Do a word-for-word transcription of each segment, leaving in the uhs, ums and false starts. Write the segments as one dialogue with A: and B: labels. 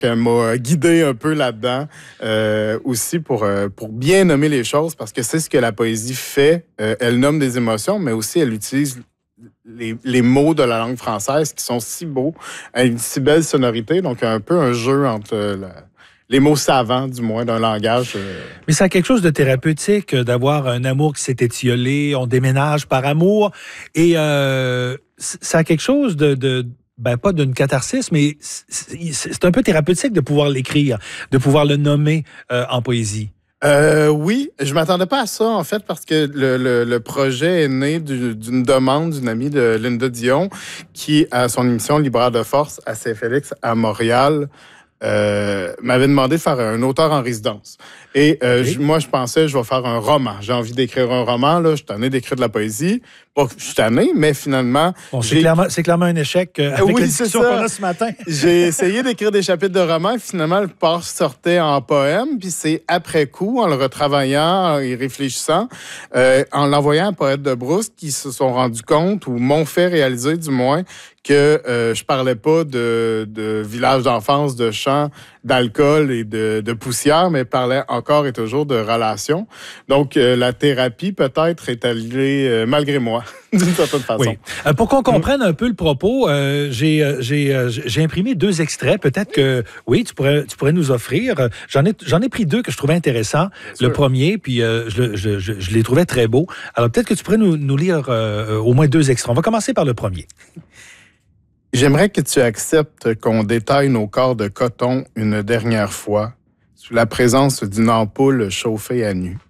A: Elle m'a guidé un peu là-dedans euh, aussi pour, euh, pour bien nommer les choses, parce que c'est ce que la poésie fait. Euh, elle nomme des émotions, mais aussi elle utilise les, les mots de la langue française qui sont si beaux, à une si belle sonorité. Donc, un peu un jeu entre la, les mots savants, du moins, d'un langage. Euh...
B: Mais ça a quelque chose de thérapeutique d'avoir un amour qui s'est étiolé, on déménage par amour, et euh, ça a quelque chose de... de ben pas d'une catharsis, mais c'est un peu thérapeutique de pouvoir l'écrire, de pouvoir le nommer euh, en poésie.
A: Euh, oui, je m'attendais pas à ça, en fait, parce que le, le, le projet est né d'une demande d'une amie de Linda Dion, qui, à son émission Libraire de force à Saint-Félix, à Montréal, euh, m'avait demandé de faire un auteur en résidence. Et euh, okay. je, moi, je pensais, je vais faire un roman. J'ai envie d'écrire un roman, là. Je suis tanné d'écrire de la poésie. Pas que je suis tanné, mais finalement...
B: Bon, c'est clairement, clairement un échec euh, avec
A: oui,
B: la discussion qu'on a ce matin.
A: J'ai essayé d'écrire des chapitres de romans et finalement, le part sortait en poème. Puis c'est après coup, en le retravaillant et réfléchissant, euh, en l'envoyant à un poète de brousse qui se sont rendus compte, ou m'ont fait réaliser du moins, que euh, je parlais pas de, de village d'enfance, de chants, d'alcool et de, de poussière, mais parlais encore et toujours de relations. Donc, euh, la thérapie, peut-être, est allée euh, malgré moi, d'une certaine façon.
B: Oui. Euh, pour qu'on comprenne un peu le propos, euh, j'ai euh, j'ai euh, j'ai imprimé deux extraits. Peut-être que, oui, tu pourrais, tu pourrais nous offrir. J'en ai, j'en ai pris deux que je trouvais intéressants. Bien le sûr. Premier, puis euh, je, je, je, je les trouvais très beaux. Alors, peut-être que tu pourrais nous, nous lire euh, au moins deux extraits. On va commencer par le premier.
A: J'aimerais que tu acceptes qu'on détaille nos corps de coton une dernière fois, sous la présence d'une ampoule chauffée à nu.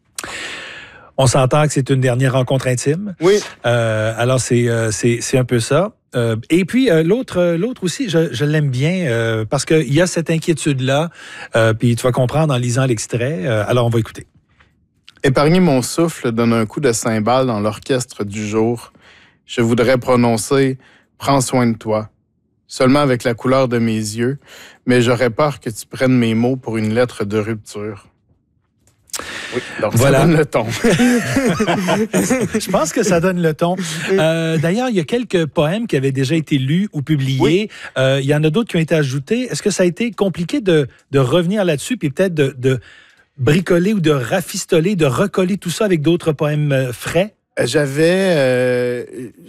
B: On s'entend que c'est une dernière rencontre intime.
A: Oui.
B: Euh, alors, c'est, euh, c'est, c'est un peu ça. Euh, et puis, euh, l'autre, l'autre aussi, je, je l'aime bien euh, parce qu'il y a cette inquiétude-là. Euh, puis, tu vas comprendre en lisant l'extrait. Euh, alors, on va écouter.
A: Épargner mon souffle donne un coup de cymbale dans l'orchestre du jour. Je voudrais prononcer... Prends soin de toi, seulement avec la couleur de mes yeux, mais j'aurais peur que tu prennes mes mots pour une lettre de rupture. Oui, donc voilà. Ça donne le ton.
B: Je pense que ça donne le ton. Euh, d'ailleurs, il y a quelques poèmes qui avaient déjà été lus ou publiés. Oui. Euh, il y en a d'autres qui ont été ajoutés. Est-ce que ça a été compliqué de, de revenir là-dessus, puis peut-être de, de bricoler ou de rafistoler, de recoller tout ça avec d'autres poèmes frais?
A: J'avais... Euh...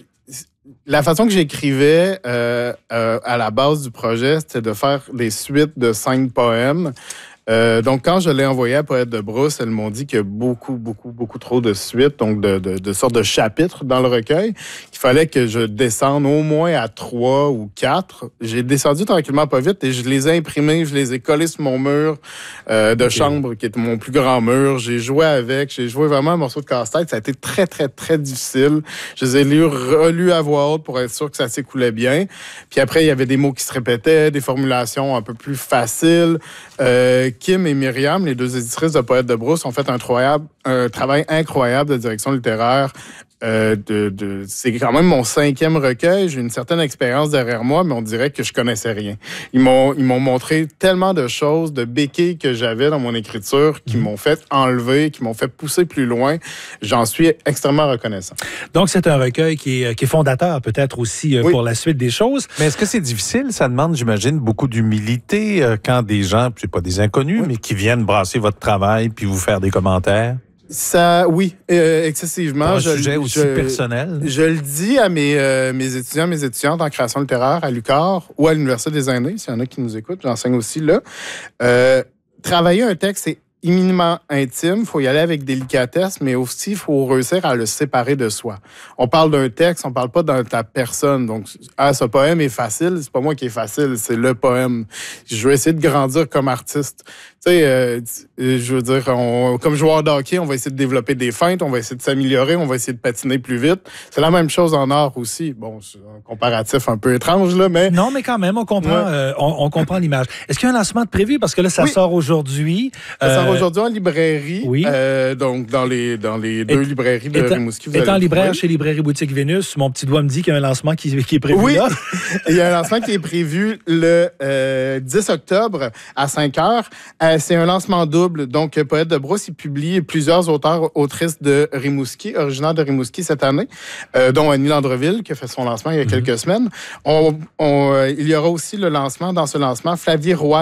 A: La façon que j'écrivais euh, euh, à la base du projet, c'était de faire des suites de cinq poèmes. Euh, donc, quand je l'ai envoyé à Poète de Brousse, elles m'ont dit qu'il y a beaucoup, beaucoup, beaucoup trop de suites, donc de, de, de sortes de chapitres dans le recueil, qu'il fallait que je descende au moins à trois ou quatre. J'ai descendu tranquillement pas vite et je les ai imprimés, je les ai collés sur mon mur euh, de okay. chambre, qui est mon plus grand mur. J'ai joué avec, j'ai joué vraiment un morceau de casse-tête. Ça a été très, très, très difficile. Je les ai lus, relus à voix haute pour être sûr que ça s'écoulait bien. Puis après, il y avait des mots qui se répétaient, des formulations un peu plus faciles. Euh, Kim et Myriam, les deux éditrices de Poète de Brousse, ont fait un, incroyable, un travail incroyable de direction littéraire. Euh, de, de, c'est quand même mon cinquième recueil. J'ai une certaine expérience derrière moi, mais on dirait que je connaissais rien. Ils m'ont, ils m'ont montré tellement de choses, de béquilles que j'avais dans mon écriture, qui mmh. m'ont fait enlever, qui m'ont fait pousser plus loin. J'en suis extrêmement reconnaissant.
B: Donc, c'est un recueil qui est, qui est fondateur peut-être aussi euh, oui. pour la suite des choses.
C: Mais est-ce que c'est difficile? Ça demande, j'imagine, beaucoup d'humilité euh, quand des gens, c'est pas des inconnus, oui. mais qui viennent brasser votre travail puis vous faire des commentaires?
A: Ça, oui, euh, excessivement.
C: Pour un
A: je,
C: sujet aussi
A: je,
C: personnel.
A: Je le dis à mes, euh, mes étudiants, mes étudiantes en création littéraire à l'U Q A R ou à l'Université des Aînés, s'il y en a qui nous écoutent, j'enseigne aussi là. Euh, travailler un texte, c'est éminemment intime, il faut y aller avec délicatesse, mais aussi il faut réussir à le séparer de soi. On parle d'un texte, on parle pas de ta personne. Donc, ah, ce poème est facile, c'est pas moi qui est facile, c'est le poème. Je veux essayer de grandir comme artiste. Tu sais, euh, je veux dire, on, comme joueur de hockey, on va essayer de développer des feintes, on va essayer de s'améliorer, on va essayer de patiner plus vite. C'est la même chose en art aussi. Bon, c'est un comparatif un peu étrange, là, mais...
B: Non, mais quand même, on comprend, ouais. euh, on, on comprend l'image. Est-ce qu'il y a un lancement de prévu? Parce que là, ça
A: oui.
B: sort aujourd'hui.
A: Ça euh... sort aujourd'hui en librairie.
B: Oui.
A: Euh, donc, dans les, dans les deux Et, librairies de étant, Rimouski. Vous
B: étant
A: allez
B: libraire
A: trouver.
B: Chez Librairie Boutique Vénus, mon petit doigt me dit qu'il y a un lancement qui, qui est prévu
A: oui.
B: là.
A: Il y a un lancement qui est prévu le euh, dix octobre à cinq heures. Ben, c'est un lancement double. Donc, Poète de brousse, il publie plusieurs auteurs, autrices de Rimouski, originaires de Rimouski cette année, euh, dont Annie Landreville, qui a fait son lancement il y a quelques mm-hmm. semaines. On, on, euh, il y aura aussi le lancement, dans ce lancement, Flavie Roy